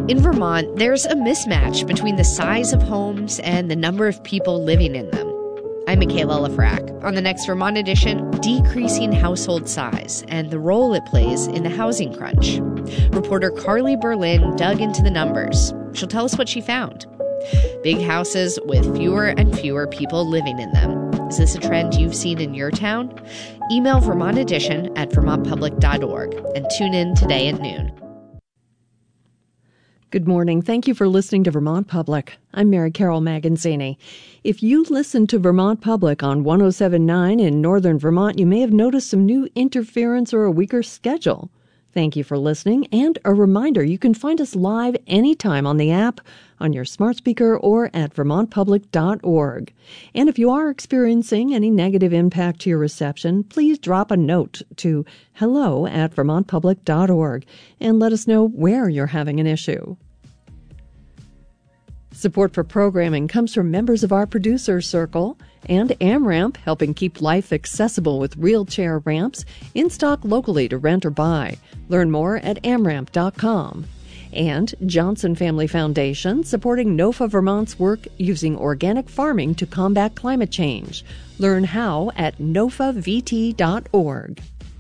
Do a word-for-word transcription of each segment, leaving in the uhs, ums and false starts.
In Vermont, there's a mismatch between the size of homes and the number of people living in them. I'm Michaela Lafrac. On the next Vermont edition, decreasing household size and the role it plays in the housing crunch. Reporter Carly Berlin dug into the numbers. She'll tell us what she found. Big houses with fewer and fewer people living in them. Is this a trend you've seen in your town? Email Vermont Edition at vermont public dot org and tune in today at noon. Good morning. Thank you for listening to Vermont Public. I'm Mary Carol Magazzini. If you listen to Vermont Public on one oh seven point nine in northern Vermont, you may have noticed some new interference or a weaker schedule. Thank you for listening, and a reminder, you can find us live anytime on the app, on your smart speaker, or at vermont public dot org. And if you are experiencing any negative impact to your reception, please drop a note to hello at vermont public dot org and let us know where you're having an issue. Support for programming comes from members of our producer circle and AmRamp, helping keep life accessible with wheelchair ramps in stock locally to rent or buy. Learn more at amramp dot com. And Johnson Family Foundation, supporting NOFA Vermont's work using organic farming to combat climate change. Learn how at nofa v t dot org.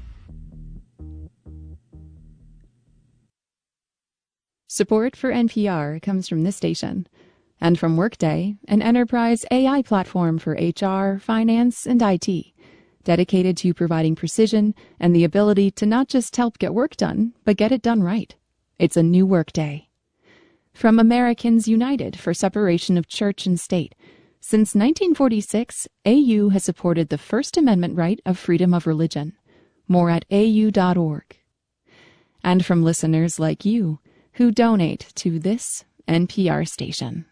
Support for N P R comes from this station and from Workday, an enterprise A I platform for H R, finance, and I T, dedicated to providing precision and the ability to not just help get work done, but get it done right. It's a new Workday. From Americans United for Separation of Church and State, since nineteen forty-six, A U has supported the First Amendment right of freedom of religion. More at a u dot org. And from listeners like you, who donate to this N P R station.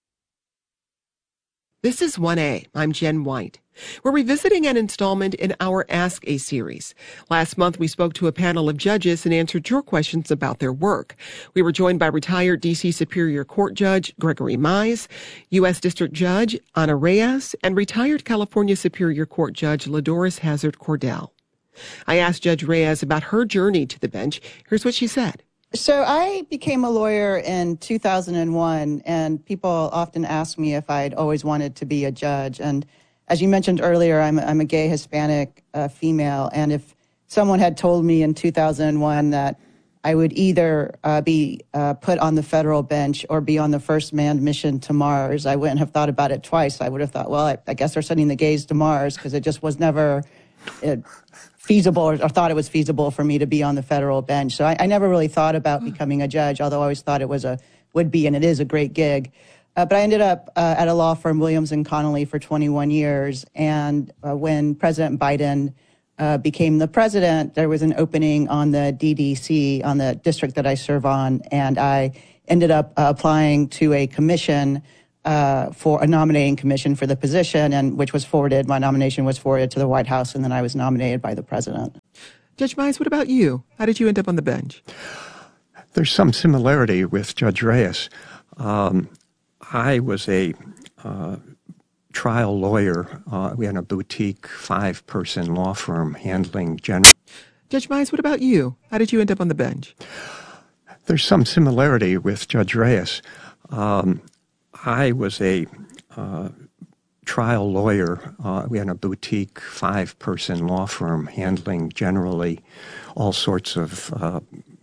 This is one A. I'm Jen White. We're revisiting an installment in our Ask A series. Last month, we spoke to a panel of judges and answered your questions about their work. We were joined by retired D C Superior Court Judge Gregory Mize, U S District Judge Ana Reyes, and retired California Superior Court Judge LaDoris Hazard Cordell. I asked Judge Reyes about her journey to the bench. Here's what she said. So I became a lawyer in two thousand one, and people often ask me if I'd always wanted to be a judge. And as you mentioned earlier, I'm, I'm a gay Hispanic uh, female, and if someone had told me in two thousand one that I would either uh, be uh, put on the federal bench or be on the first manned mission to Mars, I wouldn't have thought about it twice. I would have thought, well, I, I guess they're sending the gays to Mars, because it just was never it, feasible or, or thought it was feasible for me to be on the federal bench. So I, I never really thought about becoming a judge, although I always thought it was a would be, and it is a great gig. Uh, but I ended up uh, at a law firm, Williams and Connolly, for twenty-one years. And uh, when President Biden uh, became the president, there was an opening on the D D C, on the district that I serve on, and I ended up uh, applying to a commission Uh, for a nominating commission for the position, and which was forwarded, my nomination was forwarded to the White House, and then I was nominated by the president. Judge Mize, what about you? How did you end up on the bench? There's some similarity with Judge Reyes. Um, I was a uh, trial lawyer. Uh, we had a boutique five-person law firm handling general. Judge Mize, what about you? How did you end up on the bench? There's some similarity with Judge Reyes. Um, I was a uh, trial lawyer. Uh, we had a boutique five-person law firm handling generally all sorts of uh,